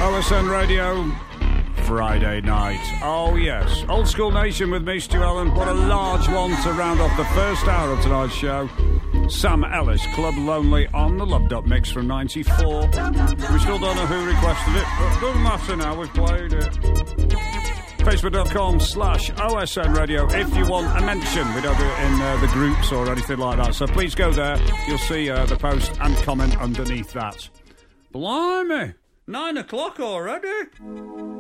OSN Radio, Friday night. Oh, yes. Old School Nation with me, Stu Allen. What a large one to round off the first hour of tonight's show. Sam Ellis, Club Lonely on the Loved Up mix from 94. We still don't know who requested it, but it doesn't matter now, we've played it. Facebook.com/OSN Radio if you want a mention. We don't do it in the groups or anything like that, so please go there. You'll see the post and comment underneath that. Blimey, 9 o'clock already?